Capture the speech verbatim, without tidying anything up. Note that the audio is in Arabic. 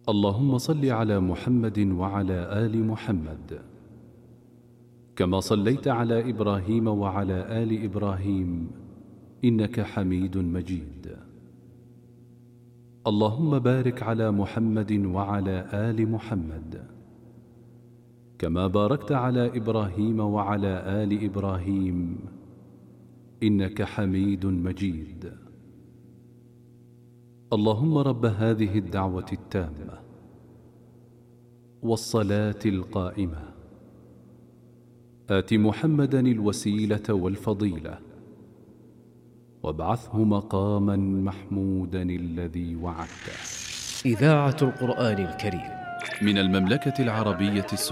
اللهم صل على محمد وعلى آل محمد كما صليت على إبراهيم وعلى آل إبراهيم إنك حميد مجيد. اللهم بارك على محمد وعلى آل محمد كما باركت على إبراهيم وعلى آل إبراهيم إنك حميد مجيد. اللهم رب هذه الدعوة التامة والصلاة القائمة آت محمدا الوسيلة والفضيلة وابعثه مقاما محمودا الذي وعدته. إذاعة القرآن الكريم من المملكة العربية السعودية.